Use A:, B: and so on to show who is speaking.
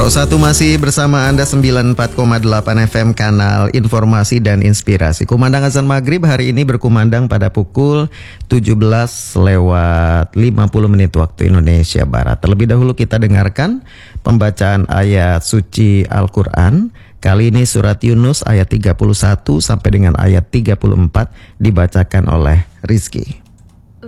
A: 1 masih bersama Anda 94,8 FM kanal Informasi dan Inspirasi. Kumandang azan maghrib hari ini berkumandang pada pukul 17:50 waktu Indonesia Barat. Terlebih dahulu kita dengarkan pembacaan ayat suci Al-Quran. Kali ini surat Yunus ayat 31 sampai dengan ayat 34 dibacakan oleh Rizky.